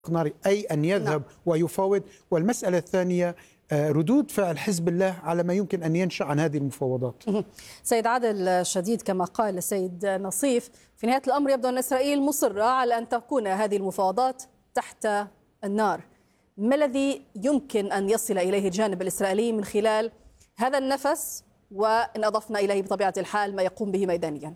ناري، أي أن يذهب ويفاوض. والمسألة الثانية ردود فعل حزب الله على ما يمكن أن ينشأ عن هذه المفاوضات. سيد عادل شديد، كما قال السيد نصيف، في نهاية الأمر يبدو أن إسرائيل مصرة على أن تكون هذه المفاوضات تحت النار. ما الذي يمكن أن يصل إليه الجانب الإسرائيلي من خلال هذا النفس، وإن أضفنا إليه بطبيعة الحال ما يقوم به ميدانيا؟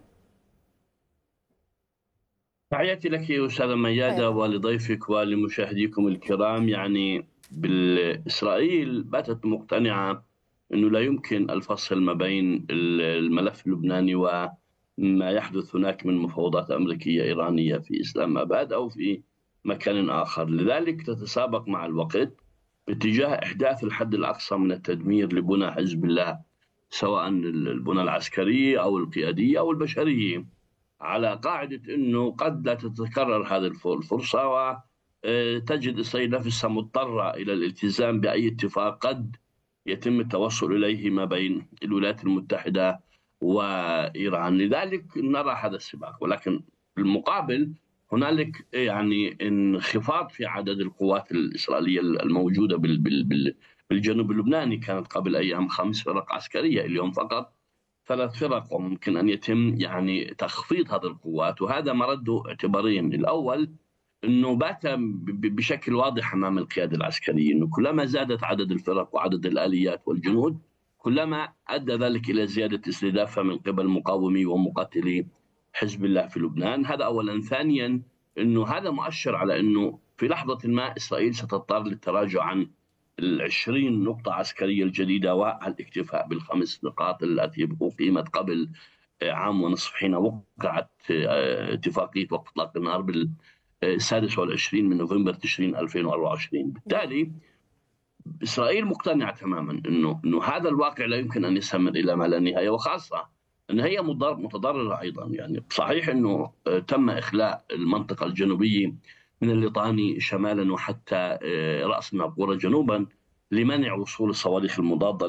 تحياتي لك أستاذة ميادة ولضيفك ولمشاهديكم الكرام. يعني بالإسرائيل باتت مقتنعة أنه لا يمكن الفصل ما بين الملف اللبناني وما يحدث هناك من مفاوضات أمريكية إيرانية في إسلام آباد أو في مكان آخر. لذلك تتسابق مع الوقت باتجاه إحداث الحد الأقصى من التدمير لبنى حزب الله، سواء البنى العسكرية أو القيادية أو البشرية، على قاعدة أنه قد لا تتكرر هذه الفرصة وتجد إسرائيل نفسها مضطرة إلى الالتزام بأي اتفاق قد يتم التوصل إليه ما بين الولايات المتحدة وإيران. لذلك نرى هذا السباق، ولكن بالمقابل هنالك يعني انخفاض في عدد القوات الإسرائيلية الموجودة بالجنوب اللبناني. كانت قبل أيام 5 فرق عسكرية، اليوم فقط 3 فرق، وممكن أن يتم يعني تخفيض هذه القوات. وهذا مرده اعتبارين: الأول أنه بات بشكل واضح أمام القيادة العسكرية أنه كلما زادت عدد الفرق وعدد الآليات والجنود كلما أدى ذلك إلى زيادة استهدافها من قبل مقاومي ومقاتلي حزب الله في لبنان. هذا أولا. ثانيا أنه هذا مؤشر على أنه في لحظة ما إسرائيل ستضطر للتراجع عن 20 نقطة عسكرية الجديدة والاكتفاء ب5 نقاط التي أقيمت قبل عام ونصف، حين وقعت اتفاقية وقف إطلاق النار بال26 من نوفمبر تشرين 2024. بالتالي إسرائيل مقتنعة تماما أنه هذا الواقع لا يمكن أن يستمر إلى ما لا نهاية، وخاصة أن هي متضررة أيضا. يعني صحيح أنه تم إخلاء المنطقة الجنوبية من الليطاني شمالا وحتى رأس النافورة جنوبا لمنع وصول الصواريخ المضادة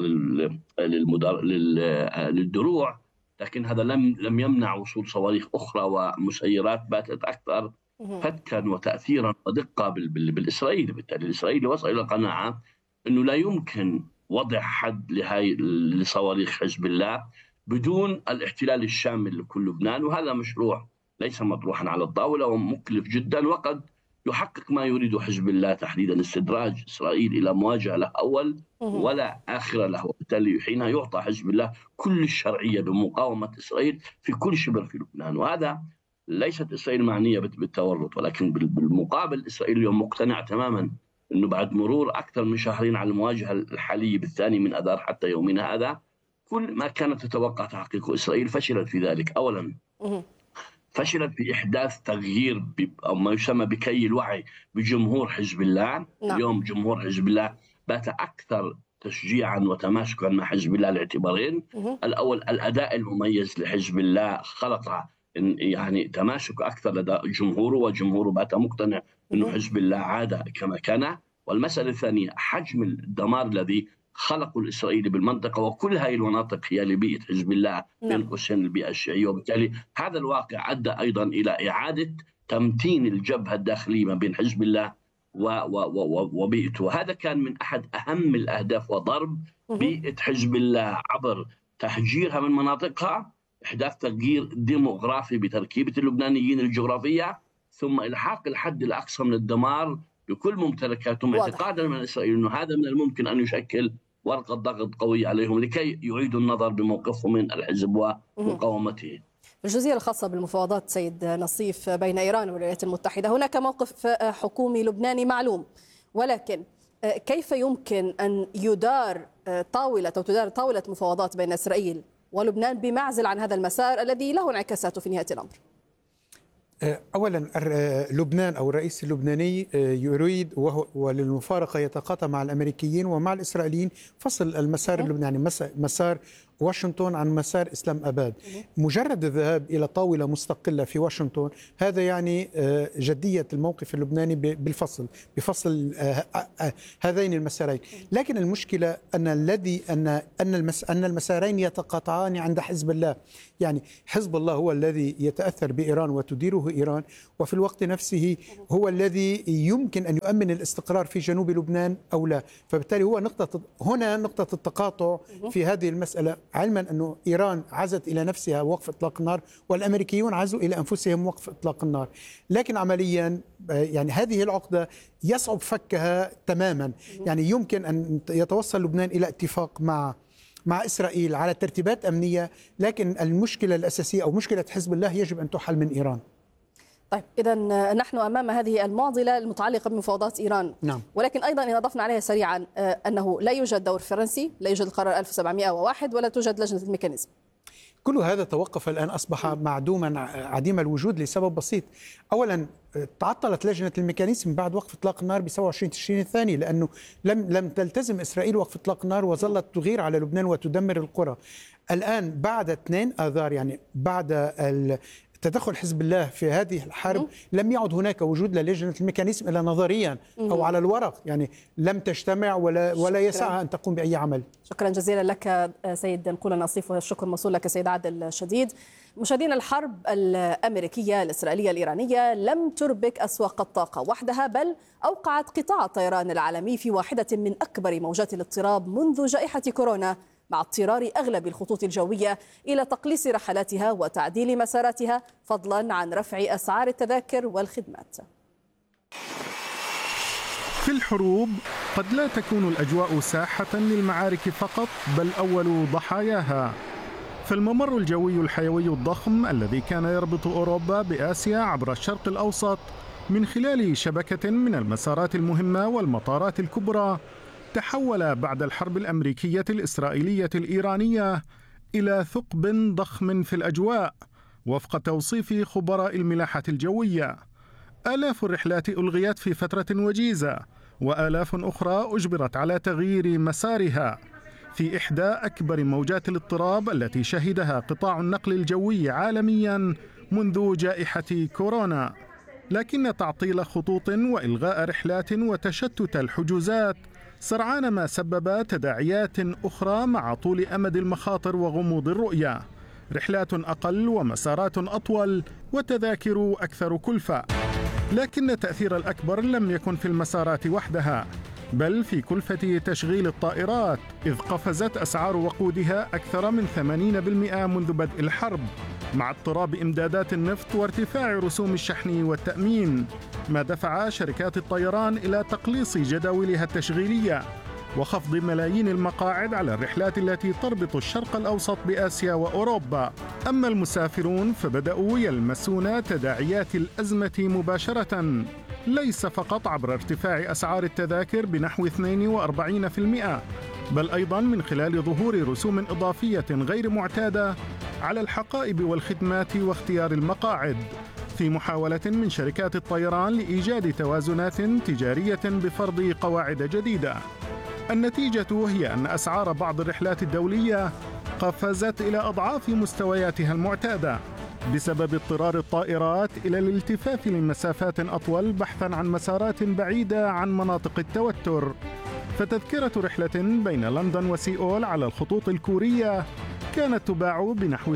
للدروع، لكن هذا لم يمنع وصول صواريخ أخرى ومسيرات باتت أكثر فتكا وتأثيرا ودقة بالإسرائيلي. بالتالي الإسرائيلي وصل إلى قناعة أنه لا يمكن وضع حد لصواريخ حزب الله بدون الاحتلال الشامل لكل لبنان، وهذا مشروع ليس مطروحا على الطاولة ومكلف جدا، وقد يحقق ما يريد حزب الله تحديدا: استدراج إسرائيل إلى مواجهة له أول ولا آخر له. وبالتالي حينها يعطى حزب الله كل الشرعية بمقاومة إسرائيل في كل شبر في لبنان. وهذا ليست إسرائيل معنية بالتورط، ولكن بالمقابل إسرائيل اليوم مقتنع تماما أنه بعد مرور أكثر من 2 شهر على المواجهة الحالية بالثاني من أذار حتى يومنا هذا، كل ما كانت تتوقع تحقيقه إسرائيل فشلت في ذلك. أولا فشلت في إحداث تغيير أو ما يسمى بكي الوعي بجمهور حزب الله. اليوم جمهور حزب الله بات أكثر تشجيعا وتماسكا مع حزب الله لاعتبارين: الأول الأداء المميز لحزب الله خلق يعني تماسك أكثر لدى جمهوره، وجمهوره بات مقتنع أنه حزب الله عاد كما كان. والمسألة الثانية حجم الدمار الذي خلقوا الإسرائيلي بالمنطقة، وكل هذه المناطق هي لبيئة حزب الله بين قوسين البيئة الشيعية. وبالتالي هذا الواقع أدى أيضا إلى إعادة تمتين الجبهة الداخلية ما بين حزب الله وبيئته. وهذا كان من أحد أهم الأهداف وضرب بيئة حزب الله عبر تهجيرها من مناطقها، إحداث تغيير ديموغرافي بتركيبة اللبنانيين الجغرافية، ثم إلحاق الحد الأقصى من الدمار بكل ممتلكاتهم، اعتقادا من إسرائيل أنه هذا من الممكن أن يشكل ورقة ضغط قوية عليهم لكي يعيدوا النظر بموقفهم من الحزب ومقاومته. الجزئية الخاصة بالمفاوضات سيد نصيف بين إيران والولايات المتحدة، هناك موقف حكومي لبناني معلوم، ولكن كيف يمكن أن يدار طاولة مفاوضات بين إسرائيل ولبنان بمعزل عن هذا المسار الذي له انعكاساته في نهاية الأمر؟ أولا لبنان أو الرئيس اللبناني يريد وللمفارقة يتقاطع مع الأمريكيين ومع الإسرائيليين فصل المسار اللبناني مسار واشنطن عن مسار إسلام أباد. مجرد الذهاب إلى طاولة مستقلة في واشنطن هذا يعني جدية الموقف اللبناني بفصل هذين المسارين. لكن المشكلة أن المسارين يتقاطعان عند حزب الله. يعني حزب الله هو الذي يتأثر بإيران وتديره إيران، وفي الوقت نفسه هو الذي يمكن أن يؤمن الاستقرار في جنوب لبنان أو لا. فبالتالي هو هنا نقطة التقاطع في هذه المسألة، علما أن إيران عزت إلى نفسها وقف إطلاق النار والأمريكيون عزوا إلى أنفسهم وقف إطلاق النار. لكن عمليا يعني هذه العقدة يصعب فكها تماما. يعني يمكن أن يتوصل لبنان إلى اتفاق مع إسرائيل على ترتيبات أمنية، لكن المشكلة الأساسية أو مشكلة حزب الله يجب أن تحل من إيران. طيب إذا نحن أمام هذه المعضلة المتعلقة بمفاوضات إيران. نعم. ولكن أيضا إن أضفنا عليها سريعا أنه لا يوجد دور فرنسي، لا يوجد القرار 1701 ولا توجد لجنة الميكانيزم. كل هذا توقف الآن، أصبح معدوما عديم الوجود لسبب بسيط. أولا تعطلت لجنة الميكانيزم بعد وقف إطلاق النار ب 27 تشرين الثاني، لأنه لم تلتزم إسرائيل وقف إطلاق النار وظلت تغير على لبنان وتدمر القرى. الآن بعد 2 آذار، يعني بعد تدخل حزب الله في هذه الحرب، لم يعد هناك وجود للجنة الميكانيزم إلا نظريا أو على الورق، يعني لم تجتمع ولا يسعها أن تقوم بأي عمل. شكرا جزيلا لك سيد نقول نصيف، والشكر موصول لك سيد عادل شديد. مشاهدينا، الحرب الأمريكية الإسرائيلية الإيرانية لم تربك أسواق الطاقة وحدها، بل أوقعت قطاع الطيران العالمي في واحدة من أكبر موجات الاضطراب منذ جائحة كورونا، مع اضطرار أغلب الخطوط الجوية إلى تقليص رحلاتها وتعديل مساراتها، فضلا عن رفع أسعار التذاكر والخدمات. في الحروب قد لا تكون الأجواء ساحة للمعارك فقط، بل أول ضحاياها. فالممر الجوي الحيوي الضخم الذي كان يربط أوروبا بآسيا عبر الشرق الأوسط من خلال شبكة من المسارات المهمة والمطارات الكبرى، تحول بعد الحرب الأمريكية الإسرائيلية الإيرانية إلى ثقب ضخم في الأجواء وفق توصيف خبراء الملاحة الجوية. آلاف الرحلات ألغيت في فترة وجيزة، وآلاف أخرى أجبرت على تغيير مسارها في إحدى أكبر موجات الاضطراب التي شهدها قطاع النقل الجوي عالميا منذ جائحة كورونا. لكن تعطيل خطوط وإلغاء رحلات وتشتت الحجوزات سرعان ما سبب تداعيات أخرى مع طول أمد المخاطر وغموض الرؤية، رحلات أقل ومسارات أطول وتذاكر أكثر كلفة. لكن التأثير الأكبر لم يكن في المسارات وحدها، بل في كلفة تشغيل الطائرات، إذ قفزت أسعار وقودها أكثر من 80% منذ بدء الحرب، مع اضطراب إمدادات النفط وارتفاع رسوم الشحن والتأمين، ما دفع شركات الطيران إلى تقليص جداولها التشغيلية وخفض ملايين المقاعد على الرحلات التي تربط الشرق الأوسط بآسيا وأوروبا. أما المسافرون فبدأوا يلمسون تداعيات الأزمة مباشرة، ليس فقط عبر ارتفاع أسعار التذاكر بنحو 42%، بل أيضا من خلال ظهور رسوم إضافية غير معتادة على الحقائب والخدمات واختيار المقاعد، في محاولة من شركات الطيران لإيجاد توازنات تجارية بفرض قواعد جديدة. النتيجة هي أن أسعار بعض الرحلات الدولية قفزت إلى أضعاف مستوياتها المعتادة بسبب اضطرار الطائرات إلى الالتفاف لمسافات أطول بحثاً عن مسارات بعيدة عن مناطق التوتر. فتذكرة رحلة بين لندن وسيول على الخطوط الكورية كانت تباع بنحو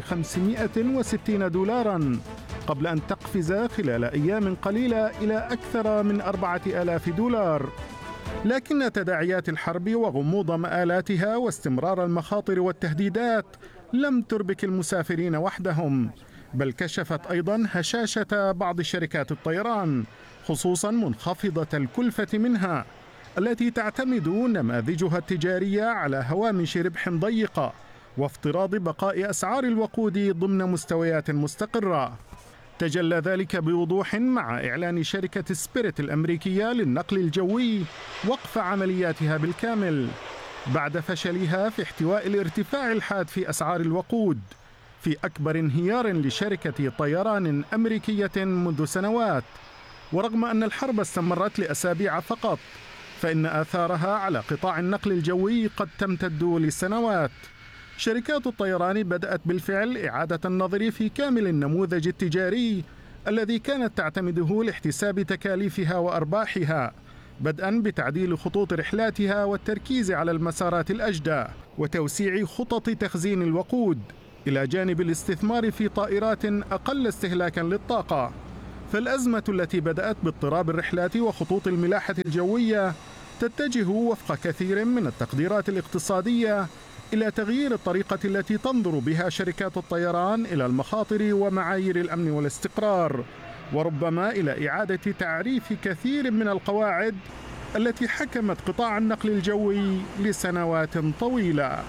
560 دولارا قبل أن تقفز خلال أيام قليلة إلى أكثر من 4000 دولار. لكن تداعيات الحرب وغموض مآلاتها واستمرار المخاطر والتهديدات لم تربك المسافرين وحدهم، بل كشفت أيضا هشاشة بعض شركات الطيران، خصوصا منخفضة الكلفة منها، التي تعتمد نماذجها التجارية على هوامش ربح ضيقة وافتراض بقاء أسعار الوقود ضمن مستويات مستقرة. تجلى ذلك بوضوح مع إعلان شركة سبيريت الأمريكية للنقل الجوي وقف عملياتها بالكامل بعد فشلها في احتواء الارتفاع الحاد في أسعار الوقود، في أكبر انهيار لشركة طيران أمريكية منذ سنوات. ورغم أن الحرب استمرت لأسابيع فقط، فإن آثارها على قطاع النقل الجوي قد تمتد لسنوات. شركات الطيران بدأت بالفعل إعادة النظر في كامل النموذج التجاري الذي كانت تعتمده لاحتساب تكاليفها وأرباحها، بدءا بتعديل خطوط رحلاتها والتركيز على المسارات الأجدى وتوسيع خطط تخزين الوقود، إلى جانب الاستثمار في طائرات أقل استهلاكا للطاقة. فالأزمة التي بدأت باضطراب الرحلات وخطوط الملاحة الجوية تتجه وفق كثير من التقديرات الاقتصادية إلى تغيير الطريقة التي تنظر بها شركات الطيران إلى المخاطر ومعايير الأمن والاستقرار، وربما إلى إعادة تعريف كثير من القواعد التي حكمت قطاع النقل الجوي لسنوات طويلة.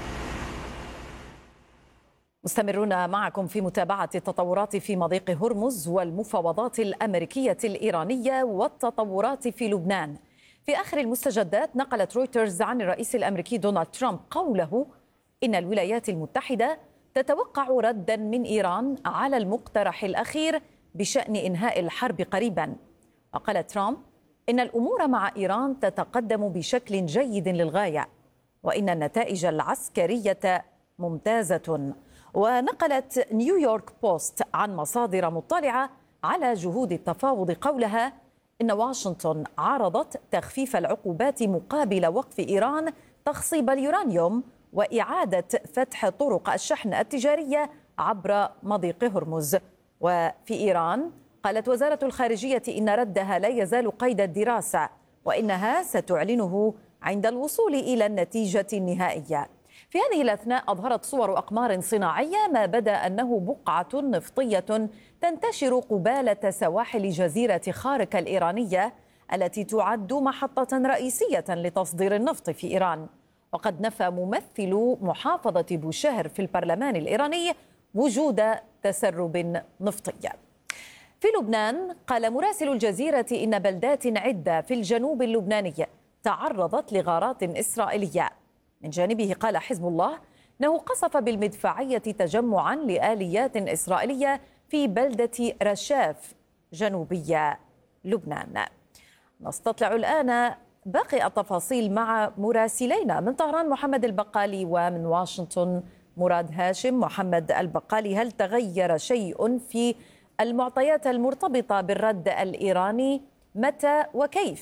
مستمرون معكم في متابعة التطورات في مضيق هرمز والمفاوضات الأمريكية الإيرانية والتطورات في لبنان. في آخر المستجدات نقلت رويترز عن الرئيس الأمريكي دونالد ترامب قوله إن الولايات المتحدة تتوقع ردا من إيران على المقترح الأخير بشأن إنهاء الحرب قريبا. وقال ترامب إن الأمور مع إيران تتقدم بشكل جيد للغاية وإن النتائج العسكرية ممتازة. ونقلت نيويورك بوست عن مصادر مطلعة على جهود التفاوض قولها إن واشنطن عرضت تخفيف العقوبات مقابل وقف إيران تخصيب اليورانيوم وإعادة فتح طرق الشحن التجارية عبر مضيق هرمز. وفي إيران قالت وزارة الخارجية إن ردها لا يزال قيد الدراسة وإنها ستعلنه عند الوصول إلى النتيجة النهائية. في هذه الأثناء أظهرت صور أقمار صناعية ما بدا أنه بقعة نفطية تنتشر قبالة سواحل جزيرة خارك الإيرانية التي تعد محطة رئيسية لتصدير النفط في إيران. وقد نفى ممثل محافظة بوشهر في البرلمان الإيراني وجود تسرب نفطي. في لبنان قال مراسل الجزيرة إن بلدات عدة في الجنوب اللبناني تعرضت لغارات إسرائيلية. من جانبه قال حزب الله أنه قصف بالمدفعية تجمعا لآليات إسرائيلية في بلدة رشاف جنوبي لبنان. نستطلع الآن باقي التفاصيل مع مراسلينا من طهران محمد البقالي ومن واشنطن مراد هاشم. محمد البقالي، هل تغير شيء في المعطيات المرتبطة بالرد الإيراني؟ متى وكيف؟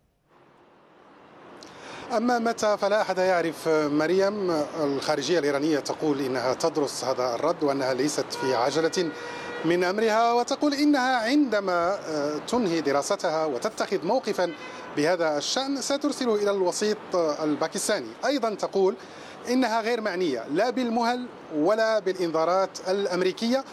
أما متى فلا أحد يعرف مريم. الخارجية الإيرانية تقول إنها تدرس هذا الرد وأنها ليست في عجلة من أمرها، وتقول إنها عندما تنهي دراستها وتتخذ موقفا بهذا الشأن سترسله إلى الوسيط الباكستاني. أيضا تقول إنها غير معنية لا بالمهل ولا بالإنذارات الأمريكية.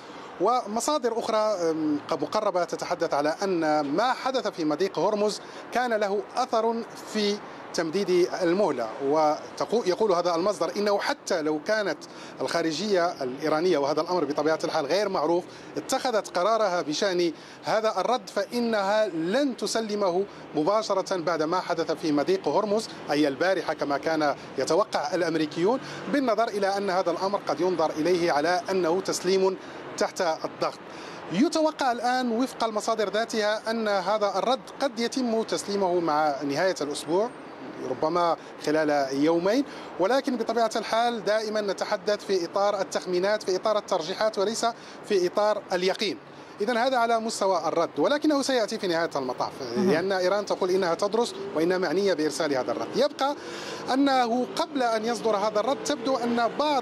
ومصادر أخرى مقربة تتحدث على أن ما حدث في مضيق هرمز كان له أثر في تمديد المهلة. ويقول هذا المصدر إنه حتى لو كانت الخارجية الإيرانية، وهذا الأمر بطبيعة الحال غير معروف، اتخذت قرارها بشأن هذا الرد فإنها لن تسلمه مباشرة بعد ما حدث في مضيق هرمز، أي البارحة كما كان يتوقع الأمريكيون، بالنظر إلى أن هذا الأمر قد ينظر إليه على أنه تسليم تحت الضغط. يتوقع الآن وفق المصادر ذاتها أن هذا الرد قد يتم تسليمه مع نهاية الأسبوع، ربما خلال يومين، ولكن بطبيعة الحال دائما نتحدث في إطار التخمينات، في إطار الترجيحات، وليس في إطار اليقين. إذن هذا على مستوى الرد، ولكنه سيأتي في نهاية المطاف، لأن إيران تقول إنها تدرس وإنها معنية بإرسال هذا الرد. يبقى أنه قبل أن يصدر هذا الرد تبدو أن بعض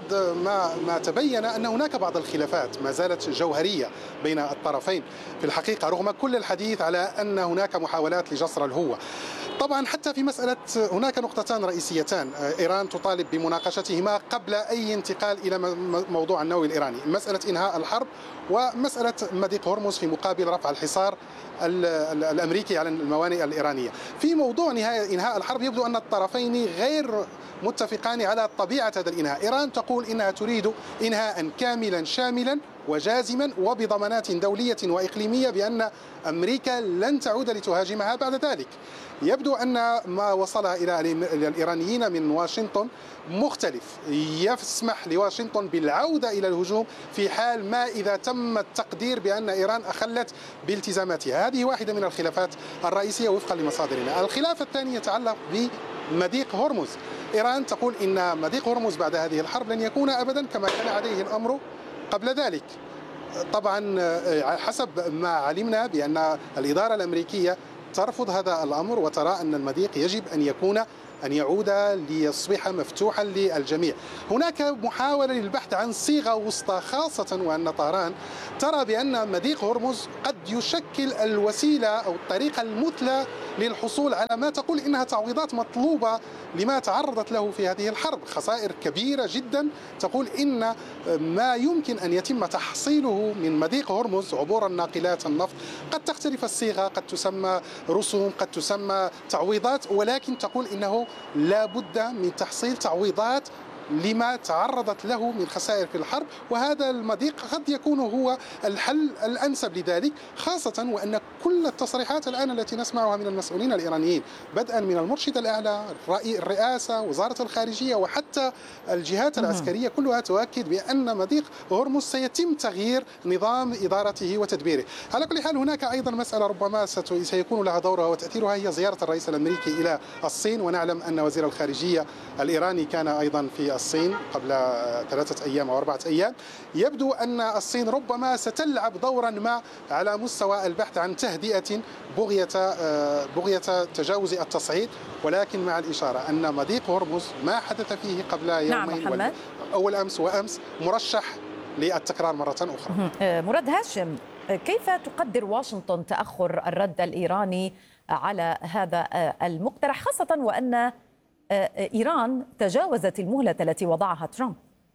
ما تبين أن هناك بعض الخلافات ما زالت جوهرية بين الطرفين في الحقيقة، رغم كل الحديث على أن هناك محاولات لجسر الهوة. طبعا حتى في مسألة هناك نقطتان رئيسيتان إيران تطالب بمناقشتهما قبل أي انتقال إلى موضوع النووي الإيراني، مسألة إنهاء الحرب ومسألة مضيق هرمز في مقابل رفع الحصار الأمريكي على الموانئ الإيرانية. في موضوع إنهاء الحرب يبدو أن الطرفين غير متفقان على طبيعة هذا الإنهاء. إيران تقول إنها تريد إنهاء كاملا شاملا وجازما وبضمانات دولية وإقليمية بأن أمريكا لن تعود لتهاجمها بعد ذلك. يبدو أن ما وصلها إلى الإيرانيين من واشنطن مختلف، يسمح لواشنطن بالعودة إلى الهجوم في حال ما إذا تم التقدير بأن إيران أخلت بالتزاماتها. هذه واحدة من الخلافات الرئيسية وفقا لمصادرنا. الخلاف الثاني يتعلق مضيق هرمز. إيران تقول إن مضيق هرمز بعد هذه الحرب لن يكون أبدا كما كان عليه الأمر قبل ذلك. طبعا حسب ما علمنا بأن الإدارة الأمريكية ترفض هذا الأمر وترى أن المضيق يجب أن يعود ليصبح مفتوحا للجميع. هناك محاولة للبحث عن صيغة وسطى، خاصة وأن طهران ترى بأن مضيق هرمز قد يشكل الوسيلة أو الطريقة المثلى للحصول على ما تقول إنها تعويضات مطلوبة لما تعرضت له في هذه الحرب، خسائر كبيرة جدا. تقول إن ما يمكن أن يتم تحصيله من مضيق هرمز عبور الناقلات النفط قد تختلف الصيغة، قد تسمى رسوم، قد تسمى تعويضات، ولكن تقول إنه لا بد من تحصيل تعويضات لما تعرضت له من خسائر في الحرب، وهذا المضيق قد يكون هو الحل الأنسب لذلك، خاصة وأن كل التصريحات الآن التي نسمعها من المسؤولين الإيرانيين بدءا من المرشد الأعلى، الرئاسة، وزارة الخارجية، وحتى الجهات العسكرية كلها تؤكد بأن مضيق هرمز سيتم تغيير نظام إدارته وتدبيره. على كل حال هناك أيضا مسألة ربما سيكون لها دورها وتأثيرها، هي زيارة الرئيس الأمريكي إلى الصين، ونعلم أن وزير الخارجية الإيراني كان أيضا في الصين قبل 3 أيام أو 4 أيام. يبدو أن الصين ربما ستلعب دورا ما على مستوى البحث عن تهدئة بغية تجاوز التصعيد، ولكن مع الإشارة أن مضيق هرمز ما حدث فيه قبل يومين أول أمس وأمس مرشح للتكرار مرة أخرى. مراد هاشم، كيف تقدر واشنطن تأخر الرد الإيراني على هذا المقترح، خاصة وأن إيران تجاوزت المهلة التي وضعها ترامب؟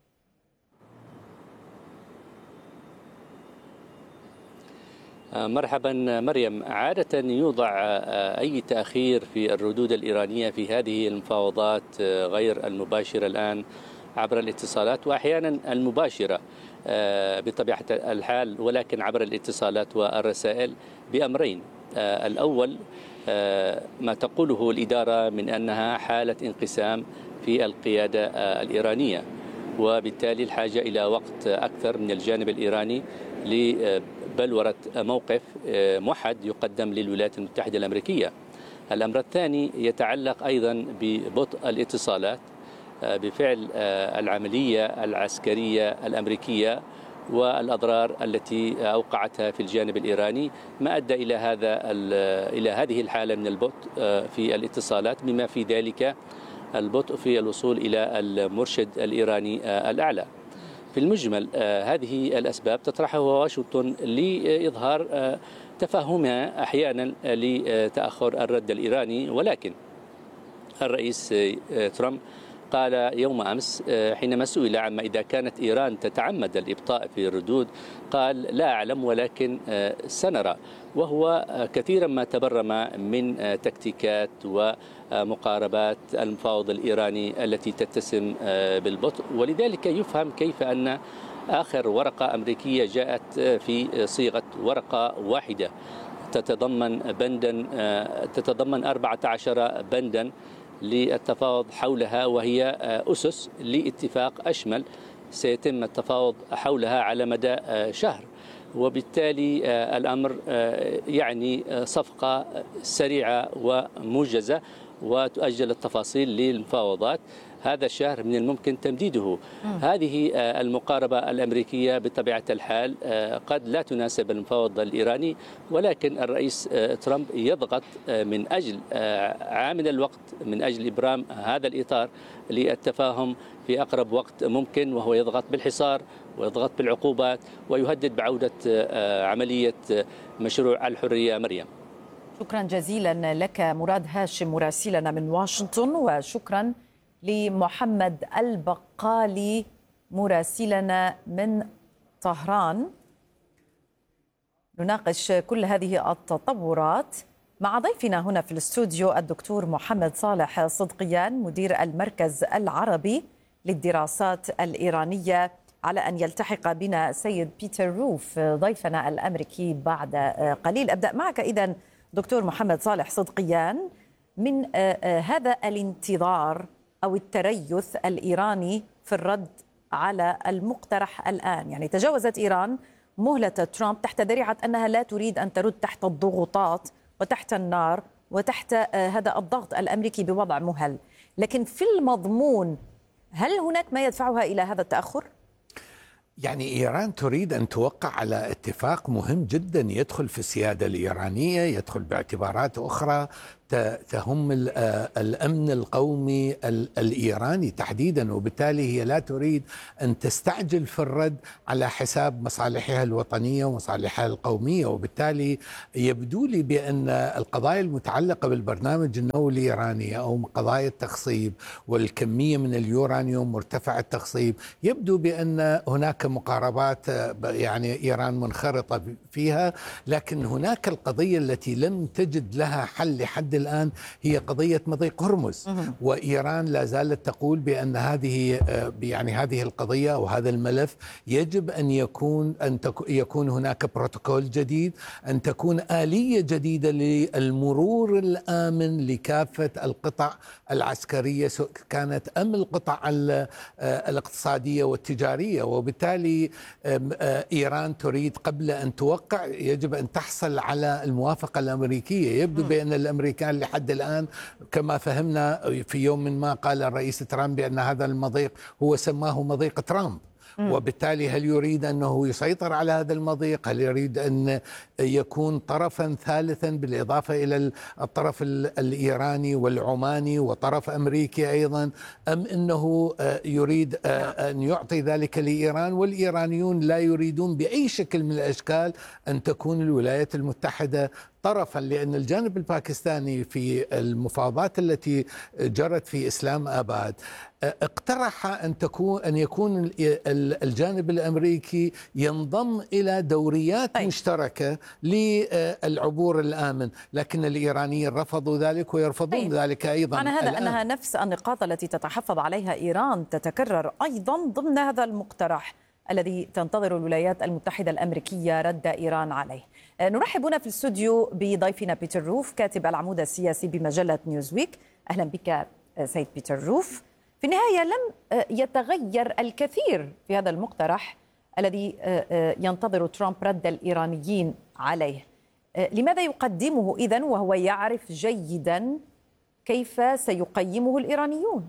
مرحبا مريم. عادة يوضع أي تأخير في الردود الإيرانية في هذه المفاوضات غير المباشرة الآن عبر الاتصالات، وأحيانا المباشرة بطبيعة الحال، ولكن عبر الاتصالات والرسائل بأمرين. الأول ما تقوله الإدارة من أنها حالة انقسام في القيادة الإيرانية، وبالتالي الحاجة إلى وقت أكثر من الجانب الإيراني لبلورة موقف موحد يقدم للولايات المتحدة الأمريكية. الأمر الثاني يتعلق أيضا ببطء الاتصالات بفعل العملية العسكرية الأمريكية والأضرار التي أوقعتها في الجانب الإيراني، ما أدى إلى هذه الحالة من البطء في الاتصالات، بما في ذلك البطء في الوصول إلى المرشد الإيراني الأعلى. في المجمل هذه الأسباب تطرحها واشنطن لإظهار تفهمها أحيانا لتأخر الرد الإيراني، ولكن الرئيس ترامب قال يوم أمس حينما سئل عما إذا كانت إيران تتعمد الإبطاء في الردود، قال لا أعلم ولكن سنرى، وهو كثيرا ما تبرم من تكتيكات ومقاربات المفاوض الإيراني التي تتسم بالبطء، ولذلك يفهم كيف أن آخر ورقة أمريكية جاءت في صيغة ورقة واحدة تتضمن 14 بندا للتفاوض حولها، وهي أسس لاتفاق أشمل سيتم التفاوض حولها على مدى شهر، وبالتالي الأمر يعني صفقة سريعة وموجزة وتؤجل التفاصيل للمفاوضات. هذا الشهر من الممكن تمديده. هذه المقاربة الأمريكية بطبيعة الحال قد لا تناسب المفاوض الإيراني، ولكن الرئيس ترامب يضغط من أجل عامل الوقت، من أجل إبرام هذا الإطار للتفاهم في أقرب وقت ممكن، وهو يضغط بالحصار ويضغط بالعقوبات ويهدد بعودة عملية مشروع الحرية. مريم، شكرا جزيلا لك مراد هاشم مراسلنا من واشنطن، وشكرا لمحمد البقالي مراسلنا من طهران. نناقش كل هذه التطورات مع ضيفنا هنا في الاستوديو الدكتور محمد صالح صدقيان، مدير المركز العربي للدراسات الإيرانية، على أن يلتحق بنا سيد بيتر روف ضيفنا الأمريكي بعد قليل. أبدأ معك إذن دكتور محمد صالح صدقيان، من هذا الانتظار أو التريث الإيراني في الرد على المقترح الآن. يعني تجاوزت إيران مهلة ترامب تحت ذريعة أنها لا تريد أن ترد تحت الضغوطات وتحت النار وتحت هذا الضغط الأمريكي بوضع مهل، لكن في المضمون هل هناك ما يدفعها إلى هذا التأخر؟ يعني إيران تريد أن توقع على اتفاق مهم جدا يدخل في السيادة الإيرانية، يدخل باعتبارات أخرى تهم الأمن القومي الإيراني تحديدا، وبالتالي هي لا تريد أن تستعجل في الرد على حساب مصالحها الوطنية ومصالحها القومية. وبالتالي يبدو لي بأن القضايا المتعلقة بالبرنامج النووي الإيراني أو قضايا التخصيب والكمية من اليورانيوم مرتفع التخصيب، يبدو بأن هناك مقاربات يعني إيران منخرطة فيها، لكن هناك القضية التي لم تجد لها حل لحد الآن هي قضية مضيق هرمز. وإيران لا زالت تقول بأن هذه القضية وهذا الملف يجب أن يكون هناك بروتوكول جديد، أن تكون آلية جديدة للمرور الآمن لكافة القطع العسكرية سواء كانت أم القطع الاقتصادية والتجارية. وبالتالي إيران تريد قبل أن توقع يجب أن تحصل على الموافقة الأمريكية. يبدو بأن الأمريكان لحد الآن كما فهمنا في يوم ما قال الرئيس ترامب بأن هذا المضيق هو سماه مضيق ترامب، وبالتالي هل يريد أنه يسيطر على هذا المضيق؟ هل يريد أن يكون طرفا ثالثا بالإضافة إلى الطرف الإيراني والعماني وطرف أمريكي أيضا، أم أنه يريد أن يعطي ذلك لإيران؟ والإيرانيون لا يريدون بأي شكل من الأشكال أن تكون الولايات المتحدة طرفا، لأن الجانب الباكستاني في المفاوضات التي جرت في إسلام آباد اقترح أن يكون الجانب الأمريكي ينضم إلى دوريات مشتركة للعبور الآمن، لكن الإيرانيين رفضوا ذلك ويرفضون ذلك أيضا. معنى هذا أنها نفس النقاط التي تتحفظ عليها إيران تتكرر أيضا ضمن هذا المقترح الذي تنتظر الولايات المتحدة الأمريكية رد إيران عليه. نرحب هنا في الاستوديو بضيفنا بيتر روف كاتب العمود السياسي بمجلة نيوزويك. أهلا بك سيد بيتر روف. في النهاية لم يتغير الكثير في هذا المقترح الذي ينتظر ترامب رد الإيرانيين عليه. لماذا يقدمه إذن وهو يعرف جيدا كيف سيقيمه الإيرانيون؟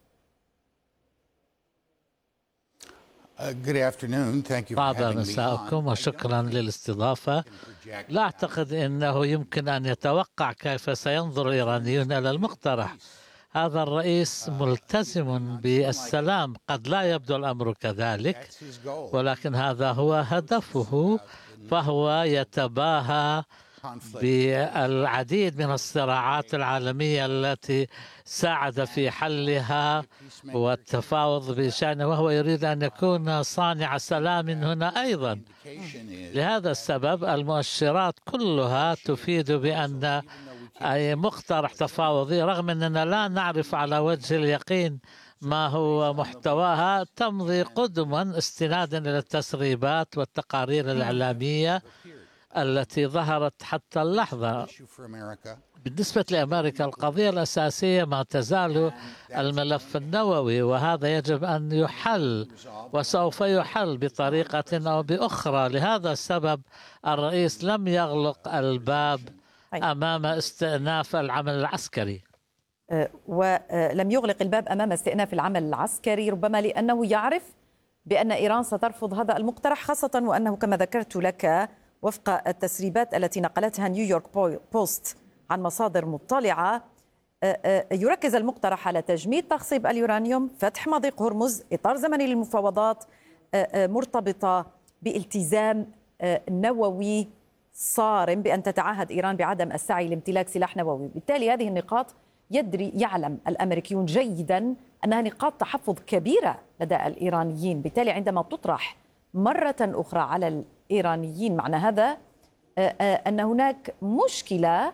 بعد مساءكم وشكرا للاستضافة. لا أعتقد أنه يمكن أن يتوقع كيف سينظر الإيرانيون إلى المقترح. هذا الرئيس ملتزم بالسلام، قد لا يبدو الأمر كذلك ولكن هذا هو هدفه، فهو يتباهى بالعديد من الصراعات العالمية التي ساعد في حلها والتفاوض بشأنه، وهو يريد أن يكون صانع سلام هنا أيضا. لهذا السبب المؤشرات كلها تفيد بأن أي مقترح تفاوضي، رغم أننا لا نعرف على وجه اليقين ما هو محتواها، تمضي قدما استنادا إلى التسريبات والتقارير الإعلامية التي ظهرت حتى اللحظة. بالنسبة لأمريكا القضية الأساسية ما تزال الملف النووي، وهذا يجب أن يحل وسوف يحل بطريقة أو بأخرى. لهذا السبب الرئيس لم يغلق الباب أمام استئناف العمل العسكري، ولم يغلق الباب أمام استئناف العمل العسكري، ربما لأنه يعرف بأن إيران سترفض هذا المقترح، خاصة وأنه كما ذكرت لك وفق التسريبات التي نقلتها نيويورك بوست عن مصادر مطلعة، يركز المقترح على تجميد تخصيب اليورانيوم، فتح مضيق هرمز، إطار زمني للمفاوضات مرتبطة بالتزام نووي صارم، بأن تتعهد إيران بعدم السعي لامتلاك سلاح نووي. بالتالي هذه النقاط يعلم الأمريكيون جيدا أنها نقاط تحفظ كبيرة لدى الإيرانيين. بالتالي عندما تطرح مرة أخرى على الإيرانيين معنى هذا أن هناك مشكلة،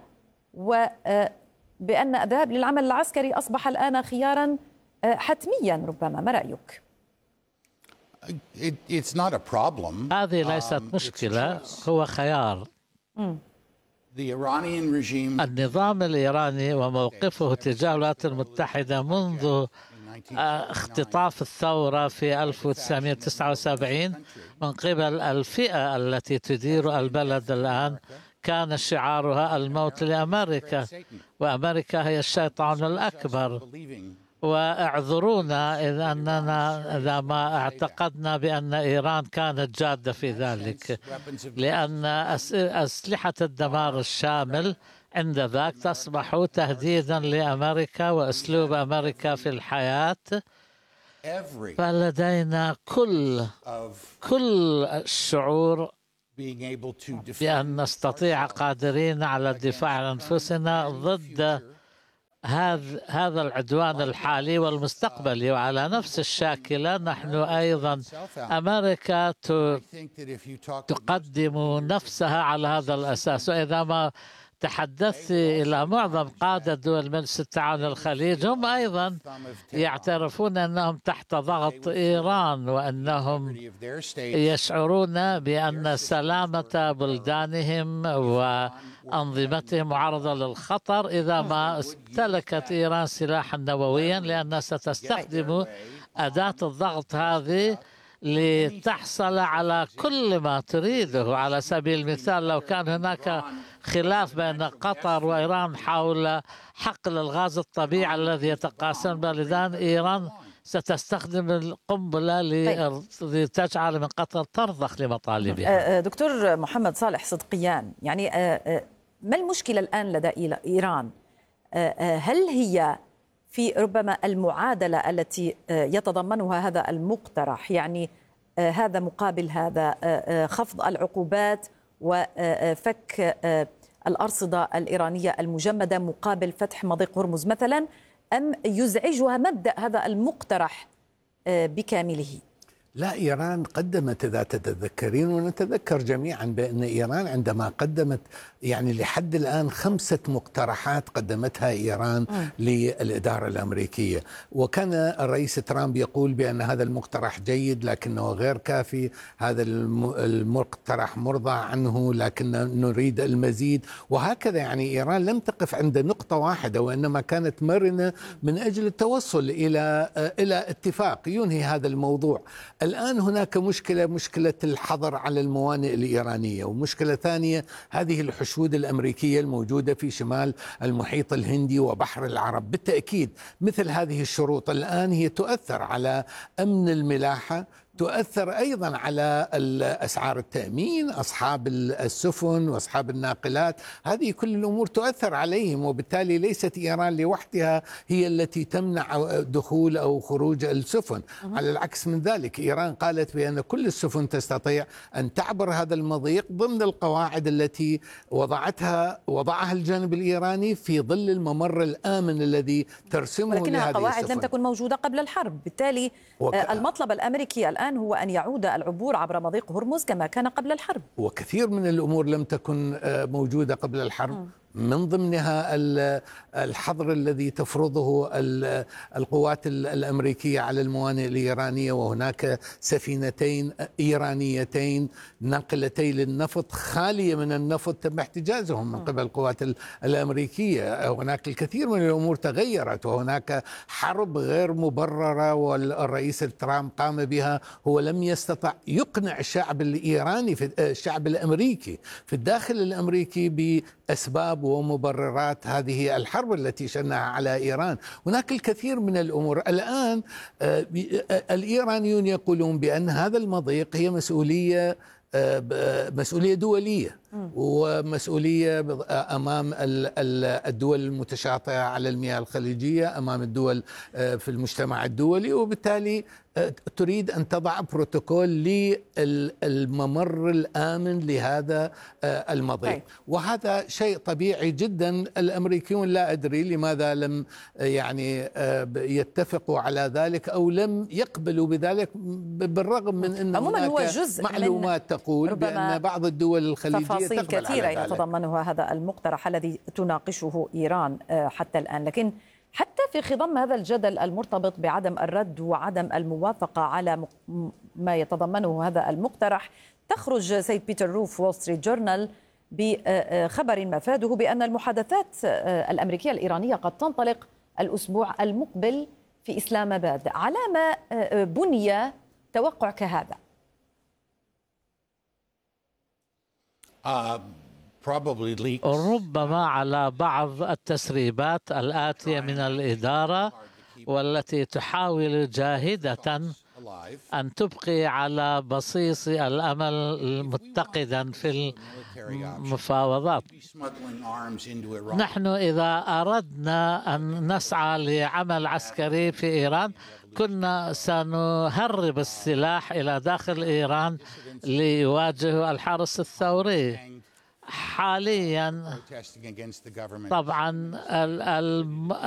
وبأن الذهاب للعمل العسكري أصبح الآن خيارا حتميا. ربما ما رأيك؟ هذه ليست مشكلة، هو خيار. النظام الإيراني وموقفه تجاه الولايات المتحدة منذ اختطاف الثورة في 1979 من قبل الفئة التي تدير البلد الآن كان شعارها الموت لأمريكا، وأمريكا هي الشيطان الأكبر. واعذرونا إذا ما اعتقدنا بأن إيران كانت جادة في ذلك، لأن أسلحة الدمار الشامل عند ذاك تصبح تهديدا لأمريكا وأسلوب أمريكا في الحياة. فلدينا كل الشعور بأن نستطيع قادرين على الدفاع عن أنفسنا ضد هذا العدوان الحالي والمستقبلي. وعلى نفس الشاكلة نحن أيضا أمريكا تقدم نفسها على هذا الأساس. وإذا ما تحدثت إلى معظم قادة دول مجلس التعاون الخليج، هم أيضا يعترفون أنهم تحت ضغط إيران، وأنهم يشعرون بأن سلامة بلدانهم وأنظمتهم معرضة للخطر إذا ما امتلكت إيران سلاحا نوويا، لأنها ستستخدم أداة الضغط هذه لتحصل على كل ما تريده. على سبيل المثال، لو كان هناك خلاف بين قطر وإيران حول حقل الغاز الطبيعي الذي يتقاسم بلدان، إيران ستستخدم القنبلة لتجعل من قطر ترضخ لمطالبها. دكتور محمد صالح صدقيان، يعني ما المشكلة الآن لدى إيران؟ هل هي في ربما المعادلة التي يتضمنها هذا المقترح، يعني هذا مقابل هذا، خفض العقوبات وفك الأرصدة الإيرانية المجمدة مقابل فتح مضيق هرمز مثلا، أم يزعجها مبدأ هذا المقترح بكامله؟ لا، إيران قدمت، إذا تتذكرين ونتذكر جميعا بأن إيران عندما قدمت يعني لحد الآن 5 مقترحات قدمتها إيران للإدارة الأمريكية، وكان الرئيس ترامب يقول بأن هذا المقترح جيد لكنه غير كافي، هذا المقترح مرضى عنه لكن نريد المزيد، وهكذا. يعني إيران لم تقف عند نقطة واحدة، وإنما كانت مرنة من أجل التوصل إلى اتفاق ينهي هذا الموضوع. الآن هناك مشكلة الحظر على الموانئ الإيرانية، ومشكلة ثانية هذه الحشود الأمريكية الموجودة في شمال المحيط الهندي وبحر العرب. بالتأكيد مثل هذه الشروط الآن هي تؤثر على أمن الملاحة، تؤثر أيضا على أسعار التأمين، أصحاب السفن وأصحاب الناقلات، هذه كل الأمور تؤثر عليهم، وبالتالي ليست إيران لوحدها هي التي تمنع دخول أو خروج السفن. على العكس من ذلك، إيران قالت بأن كل السفن تستطيع أن تعبر هذا المضيق ضمن القواعد التي وضعها الجانب الإيراني في ظل الممر الآمن الذي ترسمه لهذه السفن. ولكنها قواعد لم تكن موجودة قبل الحرب، بالتالي المطلب الأمريكي الآن هو أن يعود العبور عبر مضيق هرمز كما كان قبل الحرب. وكثير من الأمور لم تكن موجودة قبل الحرب، من ضمنها الحظر الذي تفرضه القوات الأمريكية على الموانئ الإيرانية، وهناك سفينتين إيرانيتين ناقلتي للنفط خالية من النفط تم احتجازهم من قبل القوات الأمريكية. هناك الكثير من الأمور تغيرت، وهناك حرب غير مبررة والرئيس ترامب قام بها. هو لم يستطع يقنع الشعب الإيراني الشعب الأمريكي في الداخل الأمريكي بأسباب ومبررات هذه الحرب التي شنها على إيران. هناك الكثير من الأمور. الآن الإيرانيون يقولون بأن هذا المضيق هي مسؤولية دولية، ومسؤولية أمام الدول المتشاطئة على المياه الخليجية، أمام الدول في المجتمع الدولي، وبالتالي تريد أن تضع بروتوكول للممر الآمن لهذا المضيق. وهذا شيء طبيعي جدا. الأمريكيون لا أدري لماذا لم يعني يتفقوا على ذلك أو لم يقبلوا بذلك، بالرغم من أن هناك معلومات تقول بأن بعض الدول الخليجية تفاصيل كثيرة يتضمنها هذا المقترح الذي تناقشه إيران حتى الآن. لكن حتى في خضم هذا الجدل المرتبط بعدم الرد وعدم الموافقة على ما يتضمنه هذا المقترح، تخرج سيد بيتر روف وول ستريت جورنال بخبر مفاده بأن المحادثات الأمريكية الإيرانية قد تنطلق الأسبوع المقبل في إسلام آباد. على ما بني توقع كهذا؟ ربما على بعض التسريبات الآتية من الإدارة، والتي تحاول جاهدة أن تبقي على بصيص الأمل متقدا في المفاوضات. نحن إذا أردنا أن نسعى لعمل عسكري في إيران كنا سنهرب السلاح إلى داخل إيران ليواجه الحرس الثوري. حاليا طبعا